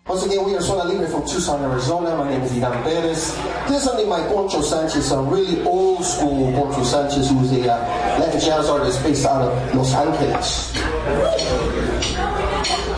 Once again, we are Zona Libre from Tucson, Arizona. My name is Idan Perez. This is something by Poncho Sanchez, a really old school Poncho Sanchez, who's a Latin jazz artist based out of Los Angeles.